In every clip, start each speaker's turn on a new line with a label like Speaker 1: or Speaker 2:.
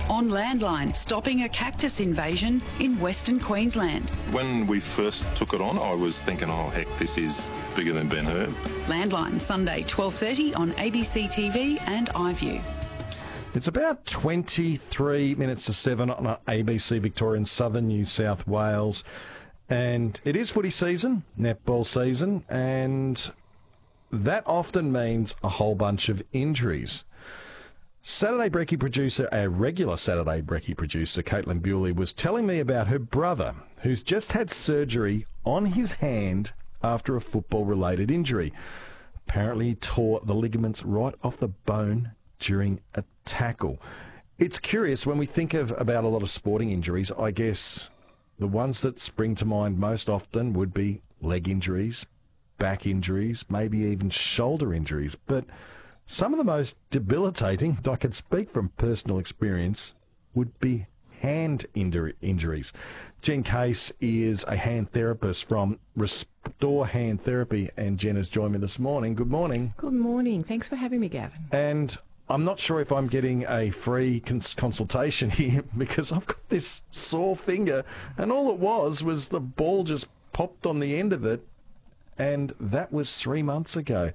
Speaker 1: On Landline, stopping a cactus invasion in Western Queensland.
Speaker 2: When we first took it on, I was thinking, oh, heck, this is bigger than Ben-Hur.
Speaker 1: Landline, Sunday, 12:30 on ABC TV and iView.
Speaker 3: It's about 23 minutes to 7 on ABC Victoria in southern New South Wales. And it is footy season, netball season, and that often means a whole bunch of injuries. Saturday Brekkie producer, a regular Saturday Brekkie producer, Caitlin Bewley, was telling me about her brother, who's just had surgery on his hand after a football-related injury. Apparently he tore the ligaments right off the bone during a tackle. It's curious, when we think about a lot of sporting injuries, I guess the ones that spring to mind most often would be leg injuries, back injuries, maybe even shoulder injuries. But some of the most debilitating, I can speak from personal experience, would be hand injuries. Jen Case is a hand therapist from Restore Hand Therapy, and Jen has joined me this morning. Good morning.
Speaker 4: Good morning. Thanks for having me, Gavin.
Speaker 3: And I'm not sure if I'm getting a free consultation here because I've got this sore finger, and all it was the ball just popped on the end of it, and that was 3 months ago.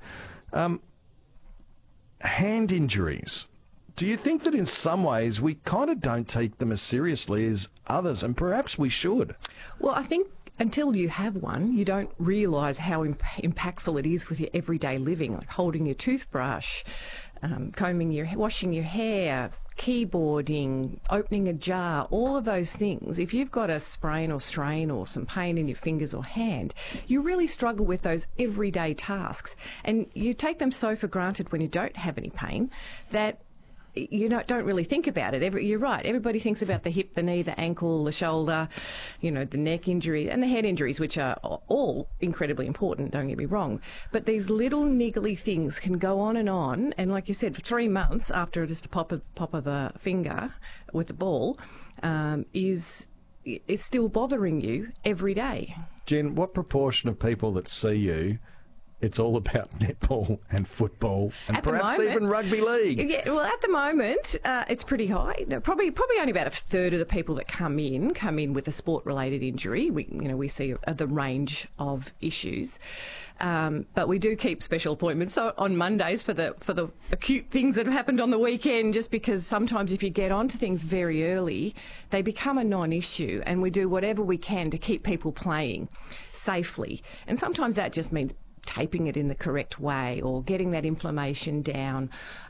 Speaker 3: Hand injuries. Do you think that in some ways we kind of don't take them as seriously as others, and perhaps we should?
Speaker 4: Well, I think until you have one, you don't realise how impactful it is with your everyday living, like holding your toothbrush, washing your hair, keyboarding, opening a jar, all of those things. If you've got a sprain or strain or some pain in your fingers or hand, you really struggle with those everyday tasks. And you take them so for granted when you don't have any pain that you don't really think about it. You're right. Everybody thinks about the hip, the knee, the ankle, the shoulder, the neck injury and the head injuries, which are all incredibly important, don't get me wrong. But these little niggly things can go on. And like you said, for 3 months after just a pop of a finger with the ball is still bothering you every day.
Speaker 3: Jen, what proportion of people that see you, it's all about netball and football and perhaps even rugby league?
Speaker 4: Yeah, well, at the moment, it's pretty high. Probably only about a third of the people that come in with a sport-related injury. We see the range of issues, but we do keep special appointments on Mondays for the acute things that have happened on the weekend. Just because sometimes if you get onto things very early, they become a non-issue, and we do whatever we can to keep people playing safely. And sometimes that just means taping it in the correct way or getting that inflammation down.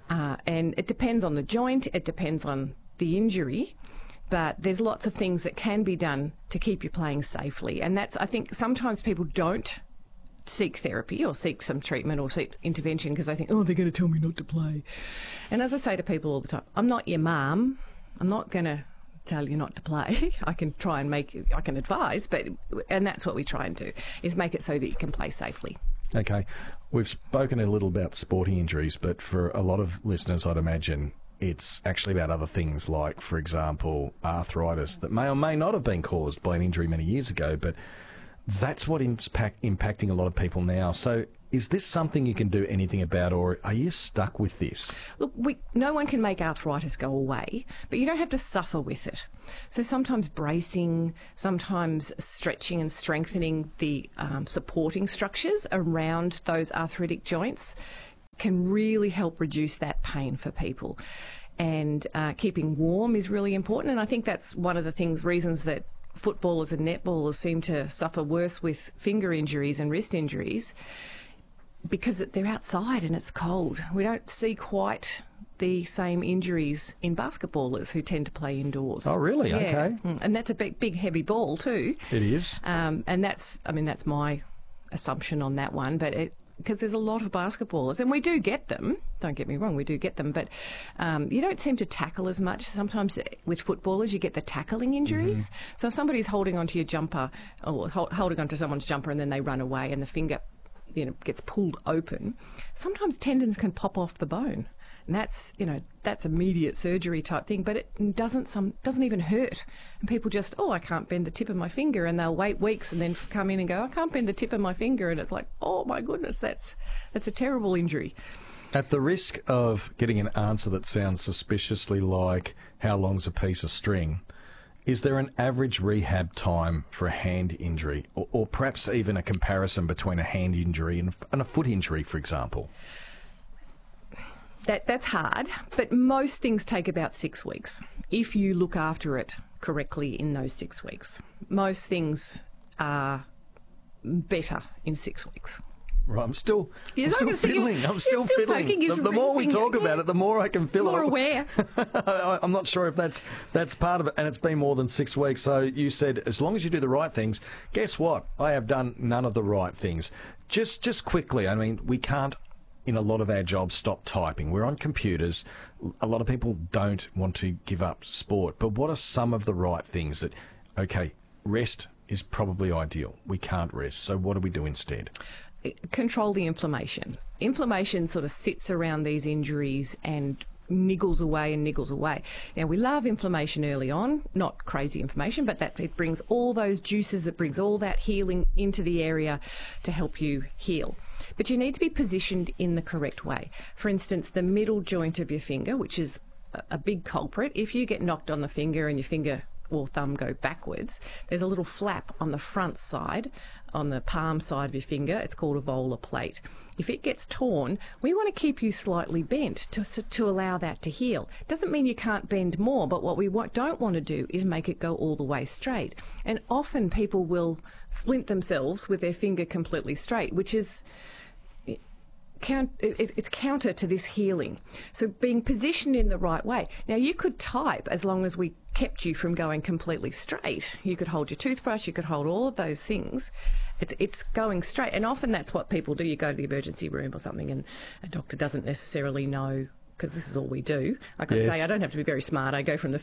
Speaker 4: And it depends on the joint, it depends on the injury, but there's lots of things that can be done to keep you playing safely. And I think sometimes people don't seek therapy or seek some treatment or seek intervention because they think, oh, they're going to tell me not to play. And as I say to people all the time, I'm not your mum. I'm not going to tell you not to play. I can try and I can advise, and that's what we try and do, is make it so that you can play safely.
Speaker 3: Okay, we've spoken a little about sporting injuries, but for a lot of listeners, I'd imagine it's actually about other things like, for example, arthritis that may or may not have been caused by an injury many years ago, but that's what impacting a lot of people now. So is this something you can do anything about, or are you stuck with this?
Speaker 4: Look, no one can make arthritis go away, but you don't have to suffer with it. So sometimes bracing, sometimes stretching and strengthening the supporting structures around those arthritic joints can really help reduce that pain for people. And keeping warm is really important, and I think that's one of the reasons that footballers and netballers seem to suffer worse with finger injuries and wrist injuries, because they're outside and it's cold. We don't see quite the same injuries in basketballers who tend to play indoors.
Speaker 3: Oh, really?
Speaker 4: Yeah.
Speaker 3: Okay.
Speaker 4: And that's a big heavy ball too.
Speaker 3: It is.
Speaker 4: And that's my assumption on that one, but because there's a lot of basketballers, and we do get them, don't get me wrong, we do get them, but you don't seem to tackle as much. Sometimes with footballers you get the tackling injuries. Mm-hmm. So if somebody's holding onto your jumper or holding onto someone's jumper and then they run away and the finger gets pulled open, sometimes tendons can pop off the bone. And that's immediate surgery type thing, but it doesn't even hurt. And people just, I can't bend the tip of my finger, and they'll wait weeks and then come in and go, I can't bend the tip of my finger, and it's like, oh my goodness, that's a terrible injury.
Speaker 3: At the risk of getting an answer that sounds suspiciously like how long's a piece of string, is there an average rehab time for a hand injury, or perhaps even a comparison between a hand injury and a foot injury, for example?
Speaker 4: That's hard, but most things take about 6 weeks if you look after it correctly in those 6 weeks. Most things are better in 6 weeks.
Speaker 3: Right, I'm still fiddling.
Speaker 4: I'm still
Speaker 3: fiddling. The more we talk about it, the more I can feel it.
Speaker 4: More aware.
Speaker 3: I'm not sure if that's part of it, and it's been more than 6 weeks. So you said as long as you do the right things. Guess what? I have done none of the right things. Just quickly, I mean, we can't, in a lot of our jobs, stop typing. We're on computers. A lot of people don't want to give up sport. But what are some of the right things that, okay, rest is probably ideal. We can't rest. So what do we do instead?
Speaker 4: Control the inflammation. Inflammation sort of sits around these injuries and niggles away and niggles away. Now, we love inflammation early on, not crazy inflammation, but that it brings all those juices, it brings all that healing into the area to help you heal. But you need to be positioned in the correct way. For instance, the middle joint of your finger, which is a big culprit, if you get knocked on the finger and your finger or thumb go backwards, there's a little flap on the front side, on the palm side of your finger. It's called a volar plate. If it gets torn, we want to keep you slightly bent to allow that to heal. Doesn't mean you can't bend more, but what we don't want to do is make it go all the way straight. And often people will splint themselves with their finger completely straight, which is it's counter to this healing. So being positioned in the right way. Now, you could type as long as we kept you from going completely straight. You could hold your toothbrush, you could hold all of those things. It's going straight. And often that's what people do. You go to the emergency room or something and a doctor doesn't necessarily know, because this is all we do. Like I say, I don't have to be very smart. I go from the